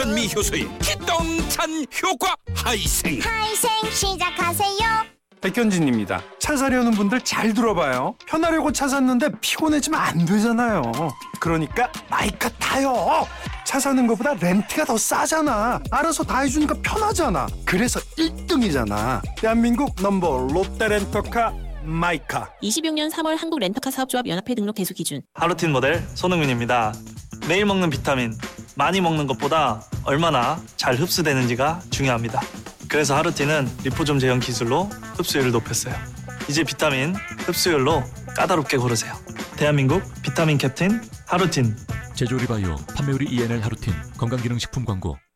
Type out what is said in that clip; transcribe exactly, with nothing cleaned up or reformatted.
현미 효소의 기똥찬 효과 하이생. 하이생 시작하세요. 백현진입니다. 차 사려는 분들 잘 들어봐요. 편하려고 차 샀는데 피곤해지면 안 되잖아요. 그러니까 마이카 타요. 차 사는 것보다 렌트가 더 싸잖아. 알아서 다 해주니까 편하잖아. 그래서 일 등이잖아. 대한민국 넘버 롯데렌터카 마이카. 이십육 년 삼월 한국 렌터카 사업조합 연합회 등록 대수 기준. 하루틴 모델 손흥민입니다. 매일 먹는 비타민, 많이 먹는 것보다 얼마나 잘 흡수되는지가 중요합니다. 그래서 하루틴은 리포좀 제형 기술로 흡수율을 높였어요. 이제 비타민 흡수율로 까다롭게 고르세요. 대한민국 비타민 캡틴 하루틴. 제조리바이오 판매율이 이엔엘 하루틴 건강기능식품 광고.